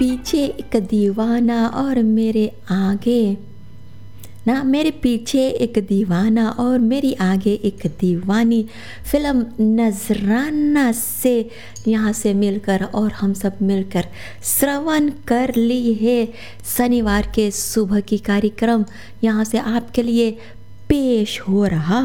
पीछे एक दीवाना और मेरे आगे ना, मेरे पीछे एक दीवाना और मेरी आगे एक दीवानी, फिल्म नजराना से यहाँ से मिलकर और हम सब मिलकर श्रवण कर ली है शनिवार के सुबह की कार्यक्रम यहाँ से आपके लिए पेश हो रहा